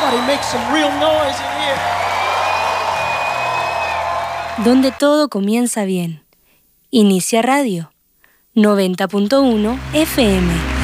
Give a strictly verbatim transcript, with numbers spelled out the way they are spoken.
Somebody make some real noise in here. Donde todo comienza bien. Inicia Radio noventa punto uno F M.